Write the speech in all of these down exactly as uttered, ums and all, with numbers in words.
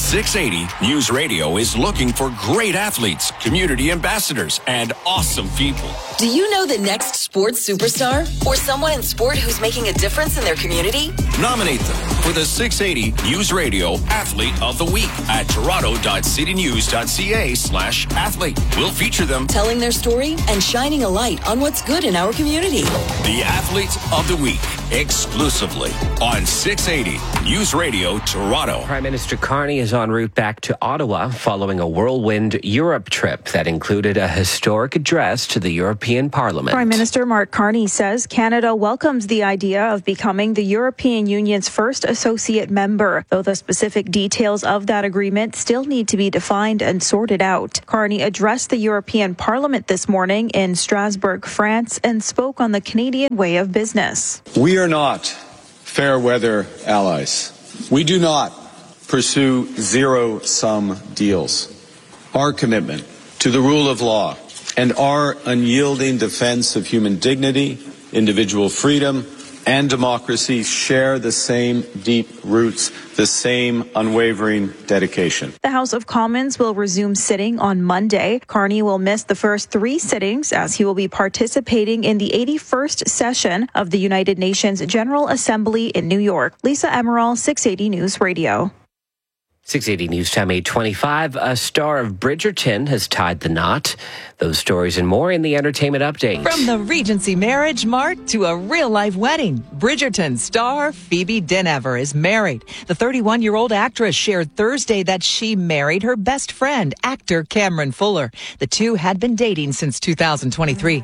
six eighty News Radio is looking for great athletes, community ambassadors, and awesome people. Do you know the next sports superstar or someone in sport who's making a difference in their community? Nominate them for the six eighty News Radio Athlete of the Week at toronto.citynews.ca slash athlete. We'll feature them telling their story and shining a light on what's good in our community. The Athlete of the Week, exclusively on six eighty News Radio Toronto. Prime Minister Carney is en route back to Ottawa following a whirlwind Europe trip that included a historic address to the European Parliament. Prime Minister Mark Carney says Canada welcomes the idea of becoming the European Union's first associate member, though the specific details of that agreement still need to be defined and sorted out. Carney addressed the European Parliament this morning in Strasbourg, France, and spoke on the Canadian way of business. We are not fair weather allies. We do not pursue zero-sum deals. Our commitment to the rule of law and our unyielding defense of human dignity, individual freedom, and democracy share the same deep roots, the same unwavering dedication. The House of Commons will resume sitting on Monday. Carney will miss the first three sittings as he will be participating in the eighty-first session of the United Nations General Assembly in New York. Lisa Emerald, six eighty News Radio. six eighty News Time eight twenty-five. A star of Bridgerton has tied the knot. Those stories and more in the Entertainment Update. From the Regency Marriage Mart to a real-life wedding, Bridgerton star Phoebe Dynevor is married. The thirty-one-year-old actress shared Thursday that she married her best friend, actor Cameron Fuller. The two had been dating since two thousand twenty-three.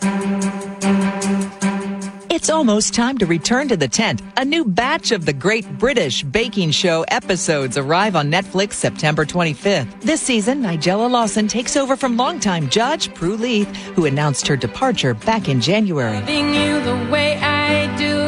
It's almost time to return to the tent. A new batch of the Great British Baking Show episodes arrive on Netflix September twenty-fifth. This season, Nigella Lawson takes over from longtime judge Prue Leith, who announced her departure back in January. Loving you the way I do.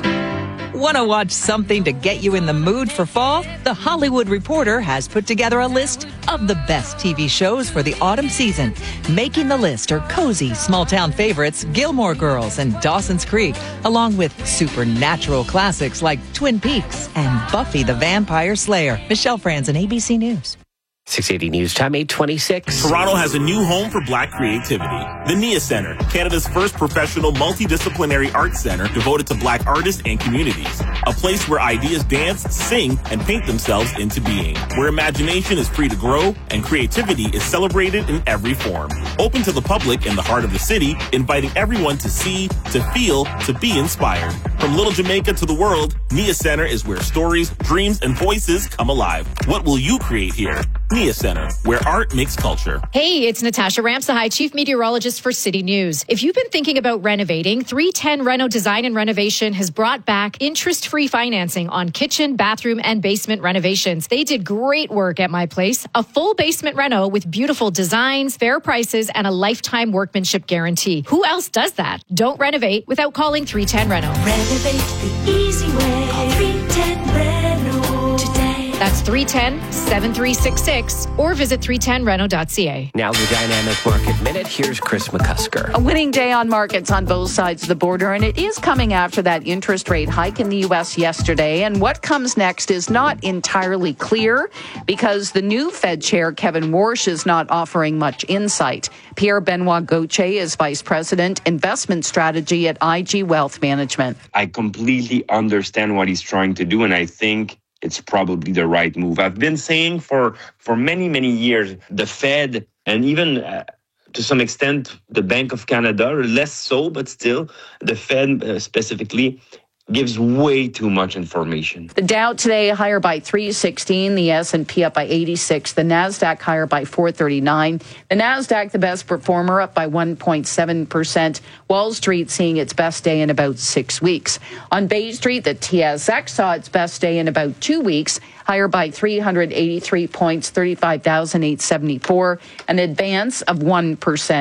Want to watch something to get you in the mood for fall? The Hollywood Reporter has put together a list of the best T V shows for the autumn season. Making the list are cozy, small-town favorites Gilmore Girls and Dawson's Creek, along with supernatural classics like Twin Peaks and Buffy the Vampire Slayer. Michelle Franzen, A B C News. six eighty News Time eight twenty-six. Toronto has a new home for Black creativity. The Nia Centre, Canada's first professional multidisciplinary arts center devoted to Black artists and communities. A place where ideas dance, sing, and paint themselves into being. Where imagination is free to grow and creativity is celebrated in every form. Open to the public in the heart of the city, inviting everyone to see, to feel, to be inspired. From Little Jamaica to the world, Nia Centre is where stories, dreams, and voices come alive. What will you create here? Nia Centre, where art makes culture. Hey, it's Natasha Ramsahai, Chief Meteorologist for City News. If you've been thinking about renovating, three ten Reno Design and Renovation has brought back interest-free financing on kitchen, bathroom, and basement renovations. They did great work at my place. A full basement reno with beautiful designs, fair prices, and a lifetime workmanship guarantee. Who else does that? Don't renovate without calling three ten Reno. Renovate the easy way. Call three ten Reno today. That's three one zero, seven three six six or visit three ten reno dot c a. Now the Dynamic Market Minute. Here's Chris McCusker. A winning day on markets on both sides of the border, and it is coming after that interest rate hike in the U S yesterday. And what comes next is not entirely clear because the new Fed chair, Kevin Warsh, is not offering much insight. Pierre-Benoit Gauthier is Vice President, Investment Strategy at I G Wealth Management. I completely understand what he's trying to do, and I think it's probably the right move. I've been saying for, for many, many years, the Fed and even uh, to some extent the Bank of Canada, or less so, but still the Fed uh, specifically, gives way too much information. The Dow today higher by three sixteen, the S and P up by eighty-six, the Nasdaq higher by four thirty-nine. The Nasdaq, the best performer, up by one point seven percent. Wall Street seeing its best day in about six weeks. On Bay Street, the T S X saw its best day in about two weeks, higher by three hundred eighty-three points, thirty-five thousand eight hundred seventy-four, an advance of one percent.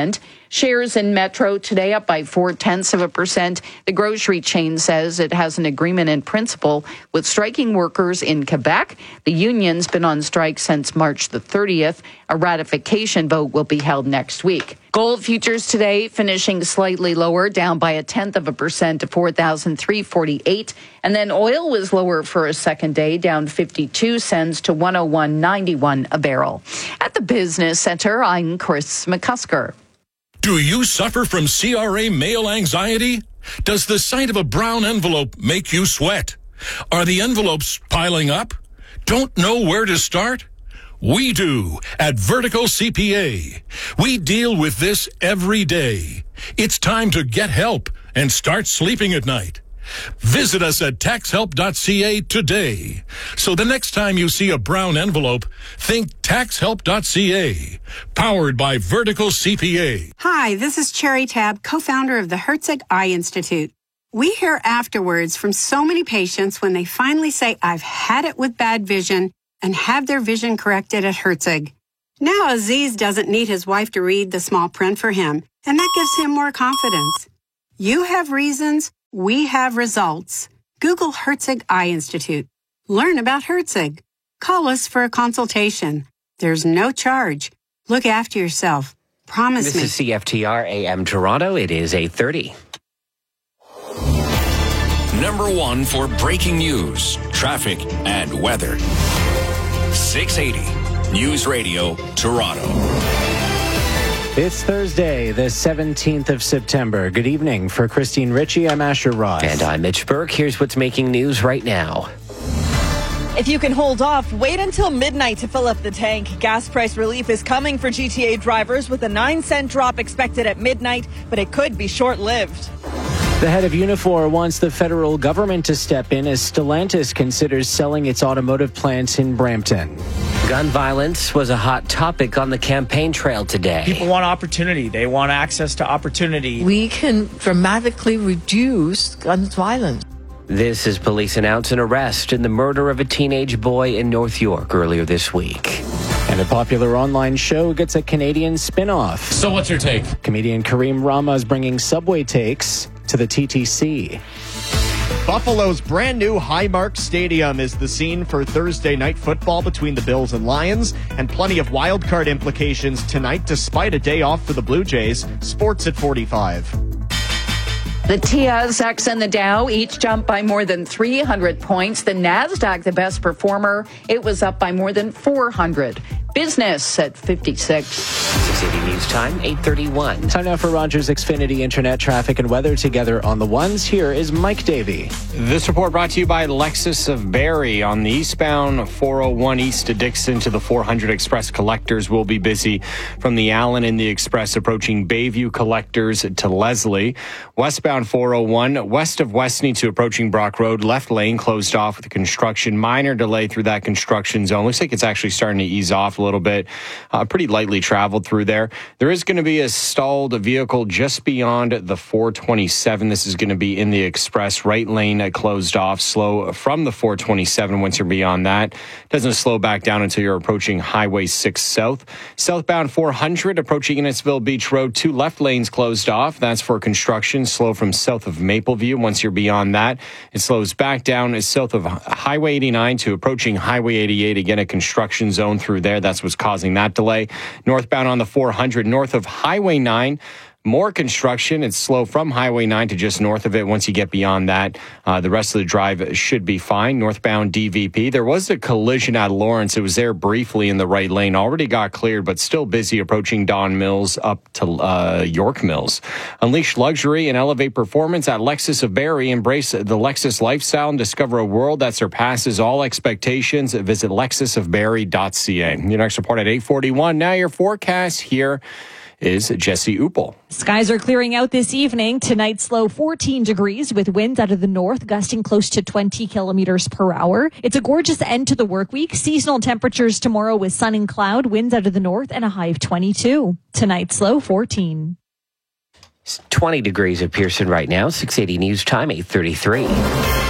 Shares in Metro today up by four-tenths of a percent. The grocery chain says it has an agreement in principle with striking workers in Quebec. The union's been on strike since March the thirtieth. A ratification vote will be held next week. Gold futures today finishing slightly lower, down by a tenth of a percent to four thousand three hundred forty-eight. And then oil was lower for a second day, down fifty-two cents to one oh one ninety-one a barrel. At the Business Center, I'm Chris McCusker. Do you suffer from C R A mail anxiety? Does the sight of a brown envelope make you sweat? Are the envelopes piling up? Don't know where to start? We do at Vertical C P A. We deal with this every day. It's time to get help and start sleeping at night. Visit us at tax help dot c a today. So the next time you see a brown envelope, think tax help dot c a. Powered by Vertical C P A. Hi, this is Cherry Tab, co-founder of the Herzig Eye Institute. We hear afterwards from so many patients when they finally say, I've had it with bad vision, and have their vision corrected at Herzig. Now Aziz doesn't need his wife to read the small print for him, and that gives him more confidence. You have reasons, we have results. Google Herzig Eye Institute. Learn about Herzig. Call us for a consultation. There's no charge. Look after yourself. Promise this me. This is C F T R A M Toronto. It is eight thirty. Number one for breaking news, traffic, and weather. six eighty News Radio, Toronto. It's Thursday, the seventeenth of September. Good evening. For Christine Ritchie, I'm Asher Ross. And I'm Mitch Burke. Here's what's making news right now. If you can hold off, wait until midnight to fill up the tank. Gas price relief is coming for G T A drivers with a nine cent drop expected at midnight, but it could be short-lived. The head of Unifor wants the federal government to step in as Stellantis considers selling its automotive plants in Brampton. Gun violence was a hot topic on the campaign trail today. People want opportunity. They want access to opportunity. We can dramatically reduce gun violence. This is police announce an arrest in the murder of a teenage boy in North York earlier this week. And a popular online show gets a Canadian spin-off. So what's your take? Comedian Kareem Rama is bringing Subway takes to the T T C. Buffalo's brand new Highmark Stadium is the scene for Thursday night football between the Bills and Lions, and plenty of wildcard implications tonight despite a day off for the Blue Jays. Sports at forty-five. The T S X and the Dow each jumped by more than three hundred points. The NASDAQ, the best performer, it was up by more than four hundred. Business at fifty-six. six eighty News Time, eight thirty-one. Time now for Rogers Xfinity Internet traffic and weather together on the ones. Here is Mike Davey. This report brought to you by Lexus of Barrie. On the eastbound four oh one east to Dixon to the four hundred Express collectors will be busy from the Allen and the Express approaching Bayview collectors to Leslie. Westbound four oh one west of Westney to approaching Brock Road, left lane closed off with construction. Minor delay through that construction zone. Looks like it's actually starting to ease off a little bit. Uh, pretty lightly traveled through there. There is going to be a stalled vehicle just beyond the four twenty-seven. This is going to be in the Express. Right lane closed off. Slow from the four twenty-seven once you're beyond that. Doesn't slow back down until you're approaching Highway six South. Southbound four hundred approaching Innisfil Beach Road. Two left lanes closed off. That's for construction. Slow from south of Mapleview. Once you're beyond that, it slows back down south of Highway eighty-nine to approaching Highway eighty-eight. Again, a construction zone through there. That's what's causing that delay. Northbound on the four hundred north of Highway nine. More construction. It's slow from Highway nine to just north of it. Once you get beyond that, uh, the rest of the drive should be fine. Northbound D V P. There was a collision at Lawrence. It was there briefly in the right lane. Already got cleared, but still busy approaching Don Mills up to uh, York Mills. Unleash luxury and elevate performance at Lexus of Barrie. Embrace the Lexus lifestyle and discover a world that surpasses all expectations. Visit lexus of barrie dot c a. Your next report at eight forty-one. Now your forecast here is Jesse Uppel. Skies are clearing out this evening. Tonight's low fourteen degrees with winds out of the north gusting close to twenty kilometers per hour. It's a gorgeous end to the work week. Seasonal temperatures tomorrow with sun and cloud, winds out of the north, and a high of twenty-two. Tonight's low fourteen. It's twenty degrees at Pearson right now. six eighty News Time, eight thirty-three.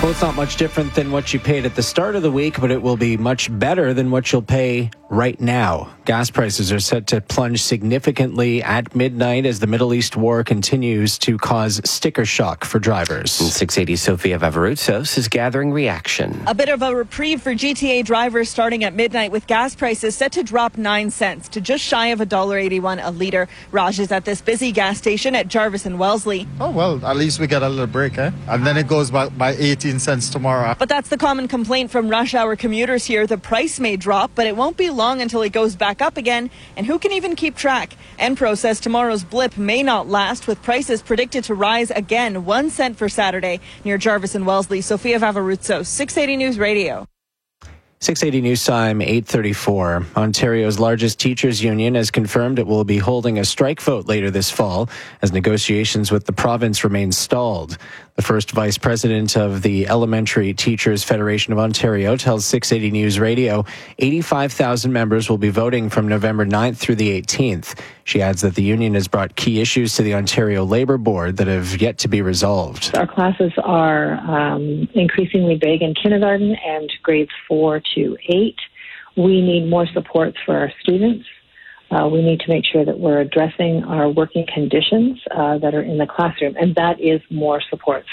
Well, it's not much different than what you paid at the start of the week, but it will be much better than what you'll pay right now. Gas prices are set to plunge significantly at midnight as the Middle East war continues to cause sticker shock for drivers. six eighty Sofia Vavarutsos is gathering reaction. A bit of a reprieve for G T A drivers starting at midnight with gas prices set to drop nine cents to just shy of one dollar eighty-one a litre. Raj is at this busy gas station at Jarvis and Wellesley. Oh, well, at least we get a little break, eh? And then it goes back by eighteen cents tomorrow. But that's the common complaint from rush hour commuters here. The price may drop, but it won't be long until it goes back up again. And who can even keep track? Enpro says tomorrow's blip may not last, with prices predicted to rise again one cent for Saturday near Jarvis and Wellesley. Sofia Vavarutsos, six eighty News Radio. six eighty News Time, eight thirty-four. Ontario's largest teachers union has confirmed it will be holding a strike vote later this fall as negotiations with the province remain stalled. The first vice president of the Elementary Teachers Federation of Ontario tells six eighty News Radio eighty-five thousand members will be voting from November ninth through the eighteenth. She adds that the union has brought key issues to the Ontario Labour Board that have yet to be resolved. Our classes are um, increasingly big in kindergarten and grades four to eight. We need more supports for our students. Uh, we need to make sure that we're addressing our working conditions uh, that are in the classroom, and that is more support